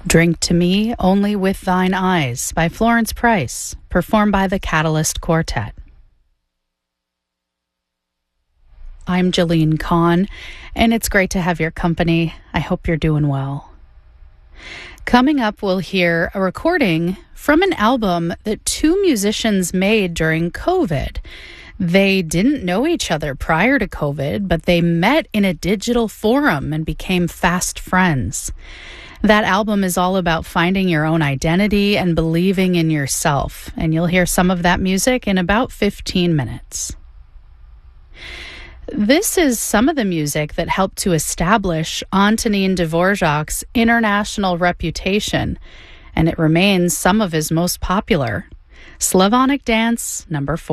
Drink to Me Only with Thine Eyes by Florence Price, performed by the Catalyst Quartet. I'm Jalene Kahn, and it's great to have your company. I hope you're doing well. Coming up, we'll hear a recording from an album that two musicians made during COVID. They didn't know each other prior to COVID, but they met in a digital forum and became fast friends. That album is all about finding your own identity and believing in yourself, and you'll hear some of that music in about 15 minutes. This is some of the music that helped to establish Antonin Dvorak's international reputation, and it remains some of his most popular. Slavonic Dance, number 4.